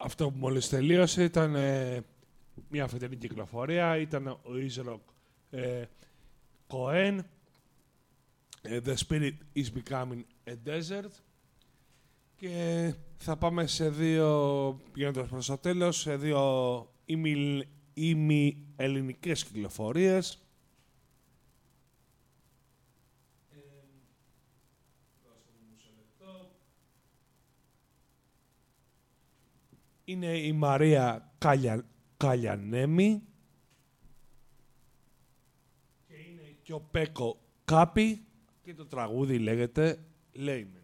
Αυτό που μόλις τελείωσε ήταν μια φετινή κυκλοφορία. Ήταν ο Ισροκ Cohen. The Spirit is Becoming a Desert. Και θα πάμε σε δύο, πηγαίνοντας προς το τέλος, σε δύο ημι-ελληνικές κυκλοφορίες. Είναι η Μαρία Καλιανέμη και είναι και ο Πέκο Κάπη και το τραγούδι λέγεται «Λέιμε».